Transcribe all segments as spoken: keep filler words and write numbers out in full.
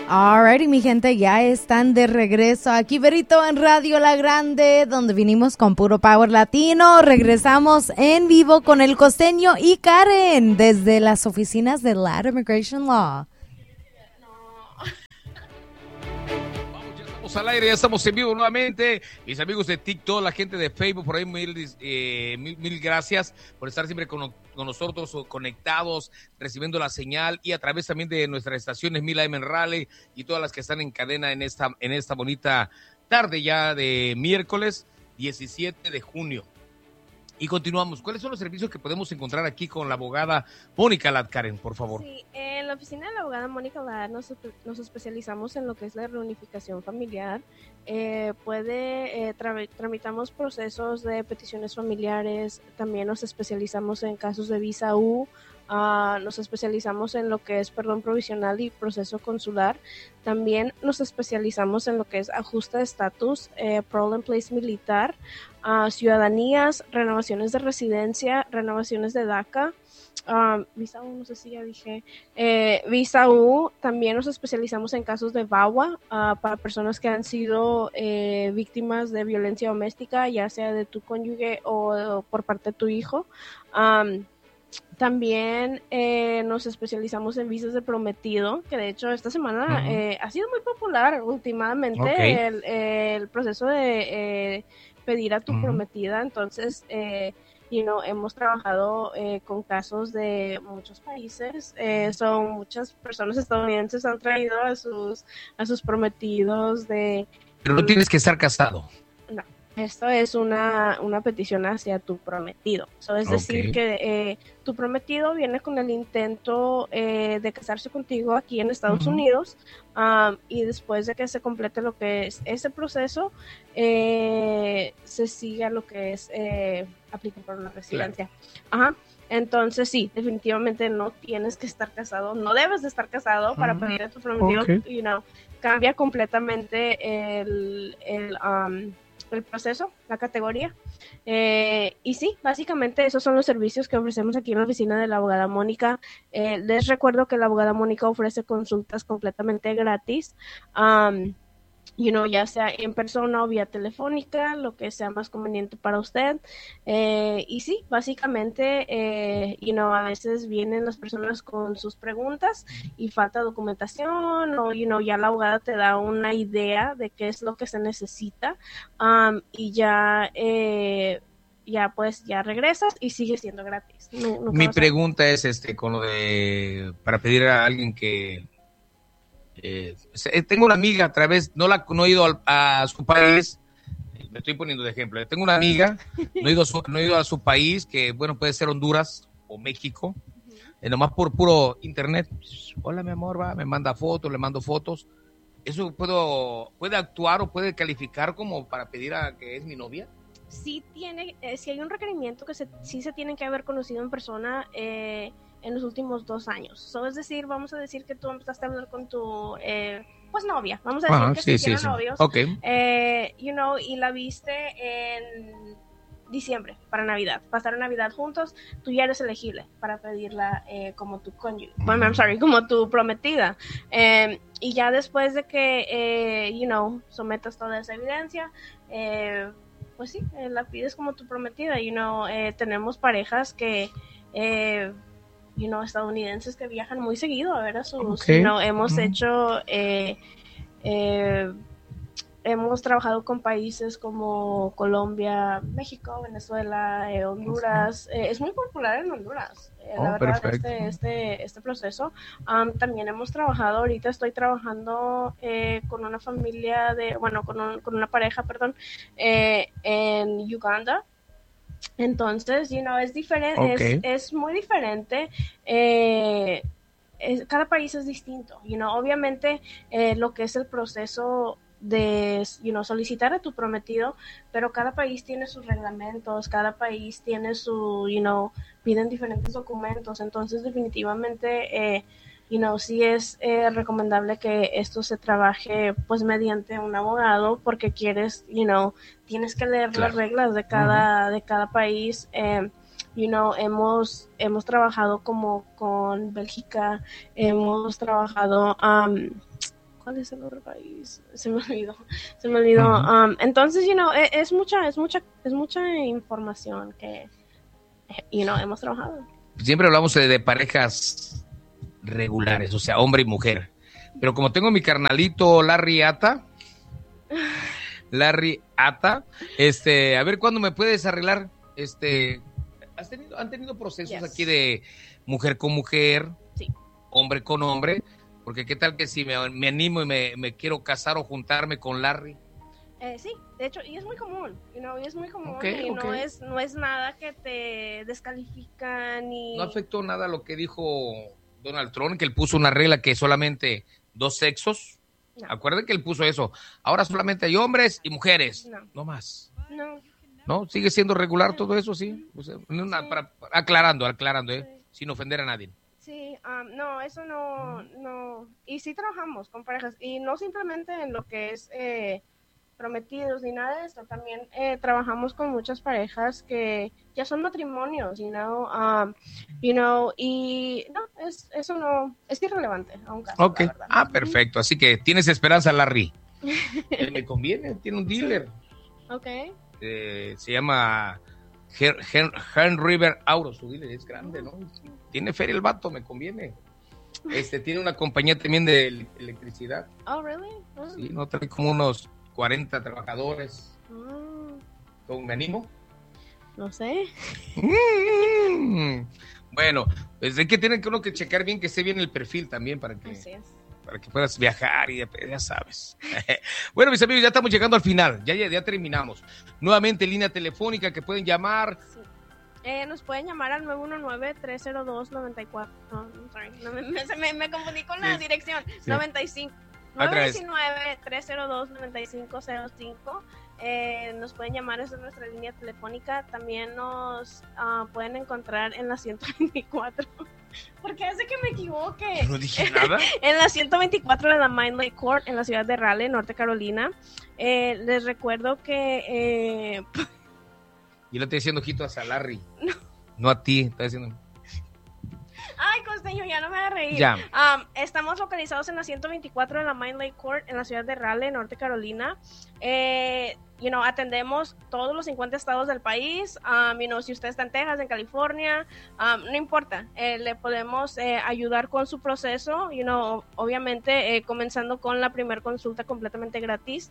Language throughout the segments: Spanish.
Alrighty, mi gente, ya están de regreso aquí, Berito, en Radio La Grande, donde vinimos con puro power latino. Regresamos en vivo con el costeño y Karen desde las oficinas de L A D Immigration Law. Al aire, ya estamos en vivo nuevamente, mis amigos de TikTok, la gente de Facebook, por ahí mil, eh, mil, mil gracias por estar siempre con, con nosotros, conectados, recibiendo la señal, y a través también de nuestras estaciones Mil A M en Raleigh y todas las que están en cadena en esta, en esta bonita tarde ya de miércoles diecisiete de junio. Y continuamos. ¿Cuáles son los servicios que podemos encontrar aquí con la abogada Mónica Ladd, Karen, por favor? Sí, en la oficina de la abogada Mónica Ladd nos, nos especializamos en lo que es la reunificación familiar. Eh, puede, eh, tra- tramitamos procesos de peticiones familiares, también nos especializamos en casos de visa U, uh, nos especializamos en lo que es perdón provisional y proceso consular. También nos especializamos en lo que es ajuste de estatus, eh, parole en place militar, uh, ciudadanías, renovaciones de residencia, renovaciones de DACA, um, visa U, no sé si ya dije, eh, visa U. También nos especializamos en casos de V A W A, uh, para personas que han sido eh, víctimas de violencia doméstica, ya sea de tu cónyuge o, o por parte de tu hijo. Um, También eh, nos especializamos en visas de prometido, que de hecho esta semana uh-huh. eh, ha sido muy popular últimamente, okay. el, el proceso de eh, pedir a tu uh-huh. prometida. Entonces, eh, you know, hemos trabajado eh, con casos de muchos países. Eh, son muchas personas estadounidenses han traído a sus, a sus prometidos de... Pero no tienes que estar casado. No. Esto es una, una petición hacia tu prometido. So, es decir, okay. que eh, tu prometido viene con el intento eh, de casarse contigo aquí en Estados uh-huh. Unidos, um, y después de que se complete lo que es ese proceso, eh, se sigue lo que es eh, aplicar por una residencia. Claro. Ajá. Entonces, sí, definitivamente no tienes que estar casado, no debes de estar casado uh-huh. para pedir a tu prometido. Okay. You know, cambia completamente el... el um, el proceso, la categoría. Eh, y sí, básicamente esos son los servicios que ofrecemos aquí en la oficina de la abogada Mónica. Eh, les recuerdo que la abogada Mónica ofrece consultas completamente gratis. Um, you know, ya sea en persona o vía telefónica, lo que sea más conveniente para usted. Eh, y sí, básicamente, eh, you know, a veces vienen las personas con sus preguntas y falta documentación, o, you know, ya la abogada te da una idea de qué es lo que se necesita, um, y ya, eh, ya pues, ya regresas y sigue siendo gratis. No, Mi pregunta es, este, con lo de, para pedir a alguien que Eh, tengo una amiga a través, no la no he ido a, a su país, me estoy poniendo de ejemplo, tengo una amiga, no he ido a su, no he ido a su país, que bueno, puede ser Honduras o México, uh-huh. eh, nomás por puro internet, hola mi amor, va, me manda fotos, le mando fotos, ¿eso puedo, puede actuar o puede calificar como para pedir a que es mi novia? Sí tiene, eh, si hay un requerimiento que se, sí se tienen que haber conocido en persona, eh, en los últimos dos años. So, es decir, vamos a decir que tú empezaste a hablar con tu eh, pues novia, vamos a decir ah, que sí, sí, sí. novios, okay. eh, you know, y la viste en diciembre para Navidad, pasaron Navidad juntos, tú ya eres elegible para pedirla eh, como tu cónyuge, bueno, I'm sorry, como tu prometida, eh, y ya después de que eh, you know, sometas toda esa evidencia, eh, pues sí, eh, la pides como tu prometida. You know, eh, tenemos parejas que eh, You know, estadounidenses que viajan muy seguido a ver a sus, okay. you know, hemos mm. hecho, eh, eh, hemos trabajado con países como Colombia, México, Venezuela, eh, Honduras, eh, es muy popular en Honduras, eh, oh, la verdad, perfecto. este, este, este proceso. Um, también hemos trabajado, ahorita estoy trabajando eh, con una familia de, bueno, con, un, con una pareja, perdón, eh, en Uganda. Entonces, you know, es diferente, okay. es, es muy diferente. Eh, es, cada país es distinto, you know, obviamente eh, lo que es el proceso de, you know, solicitar a tu prometido, pero cada país tiene sus reglamentos, cada país tiene su, you know, piden diferentes documentos, entonces definitivamente, eh, you know, sí es eh, recomendable que esto se trabaje pues mediante un abogado, porque quieres, you know, tienes que leer claro. las reglas de cada, uh-huh. de cada país. Eh, you know, hemos, hemos trabajado como con Bélgica, hemos trabajado, um, ¿cuál es el otro país? Se me olvidó, se me olvidó. Uh-huh. Um, entonces, you know, es, es mucha, es mucha, es mucha información que, you know, hemos trabajado. Siempre hablamos de, de parejas regulares, o sea, hombre y mujer. Pero como tengo mi carnalito Larry Ata, Larry Ata, este, a ver cuándo me puedes arreglar, este, ¿has tenido, han tenido procesos yes. aquí de mujer con mujer, sí. hombre con hombre? Porque qué tal que si me, me animo y me, me quiero casar o juntarme con Larry. Eh, sí, de hecho, y es muy común, you know, y es muy común, okay, y okay. no es, no es nada que te descalifica ni. No afectó nada lo que dijo Donald Trump, que él puso una regla que solamente dos sexos. No. Acuérdense que él puso eso. Ahora solamente hay hombres y mujeres. No, no más. No. ¿No? ¿Sigue siendo regular todo eso? Sí. O sea, una, sí. Para, aclarando, aclarando, ¿eh? Sí. Sin ofender a nadie. Sí, um, no, eso no, no. Y sí trabajamos con parejas. Y no simplemente en lo que es eh, prometidos ni nada de esto. También eh, trabajamos con muchas parejas que ya son matrimonios, you know. Um, you know, y no, es, eso no, es irrelevante a un caso. Ok, ah, perfecto. Así que tienes esperanza, Larry. eh, me conviene, tiene un dealer. Ok. Eh, se llama Hen River Auto, su dealer es grande, ¿no? Tiene feria el vato, me conviene. Este, tiene una compañía también de electricidad. Oh, really? Oh. Sí, no, trae como unos cuarenta trabajadores. Oh. ¿Me animo? No sé. Mm, bueno, pues hay que tener que uno que checar bien que esté bien el perfil también para que, Así es. para que puedas viajar y ya, ya sabes. Bueno, mis amigos, ya estamos llegando al final, ya, ya, ya terminamos. Nuevamente, línea telefónica que pueden llamar. Sí. Eh, nos pueden llamar al nueve uno nueve, tres cero dos, nueve cuatro. No, oh, sorry, no, me, me, me confundí con la sí. dirección. Sí. noventa y cinco. nueve uno nueve, tres cero dos, nueve cinco cero cinco. Eh, nos pueden llamar, esa es nuestra línea telefónica. También nos uh, pueden encontrar en la ciento veinticuatro. Porque hace que me equivoque. No dije nada. En la ciento veinticuatro de la Mine Lake Court, en la ciudad de Raleigh, Norte Carolina. Eh, les recuerdo que... Eh, Yo le estoy diciendo ojitos a Larry. No. No a ti, estoy diciendo... Ay, costeño, ya no me hagas reír. Ya. Um, estamos localizados en la ciento veinticuatro de la Mine Lake Court, en la ciudad de Raleigh, Norte Carolina. Eh, you know, atendemos todos los cincuenta estados del país. Um, you know, si usted está en Texas, en California, um, no importa. Eh, le podemos eh, ayudar con su proceso. You know, obviamente, eh, comenzando con la primera consulta completamente gratis.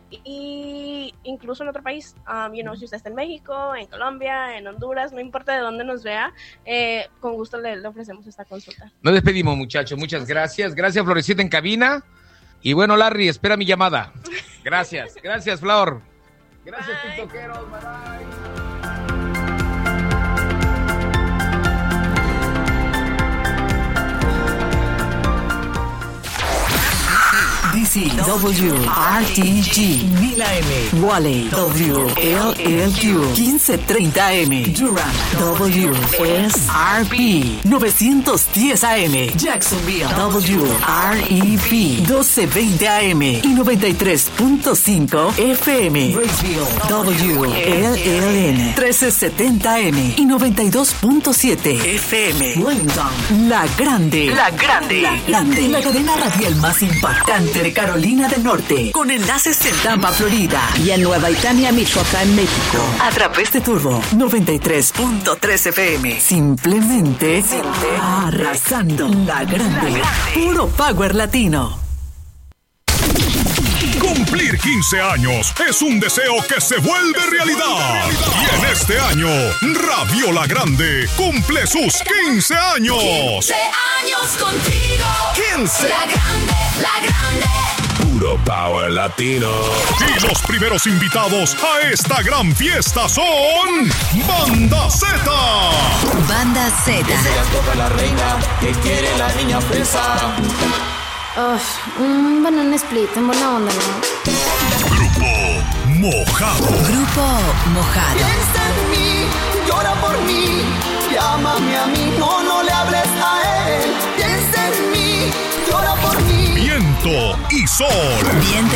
Y incluso en otro país, um, you know, si usted está en México, en Colombia, en Honduras, no importa de dónde nos vea, eh, con gusto le, le ofrecemos esta consulta. Nos despedimos, muchachos, muchas gracias. Gracias, Florecita en cabina. Y bueno, Larry, espera mi llamada. Gracias, gracias, Flor. Gracias, tiktokeros, bye bye. D C W R T G mil A M, Wally W L L Q quince treinta A M, Durham W S R P novecientos diez A M, Jacksonville W R E P doce veinte A M y noventa y tres punto cinco F M, Raceville W L L N trece setenta A M y noventa y dos punto siete F M, Wellington La Grande, La Grande, La Grande, la cadena radial más impactante de Carolina del Norte, con enlaces en Tampa, Florida, y en Nueva Italia, Michoacán, México, a través de Turbo noventa y tres punto tres F M. Simplemente arrasando. La Grande, puro power latino. Cumplir quince años es un deseo que se vuelve realidad. Y en este año, Radio La Grande cumple sus quince años. quince años contigo. quince. La Grande, La Grande. Puro power latino. Y los primeros invitados a esta gran fiesta son Banda Z. Banda Z. Que se antoja la reina, que quiere la niña fresa. Oh, un banana split en buena onda, ¿no? Grupo Mojado. Grupo Mojado. Piensa en mí, llora por mí, llámame a mí, no, no le hables a él. Piensa en mí, llora por mí. Viento y sol. Viento